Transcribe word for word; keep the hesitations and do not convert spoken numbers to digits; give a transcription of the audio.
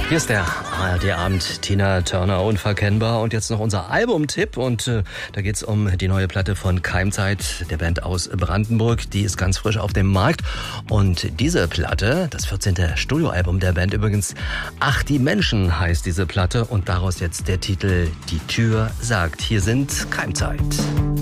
Hier ist der A R D-Abend, Tina Turner, unverkennbar. Und jetzt noch unser Albumtipp. Und äh, da geht's um die neue Platte von Keimzeit, der Band aus Brandenburg. Die ist ganz frisch auf dem Markt. Und diese Platte, das vierzehnte Studioalbum der Band übrigens, Ach, die Menschen heißt diese Platte. Und daraus jetzt der Titel Die Tür sagt. Hier sind Keimzeit.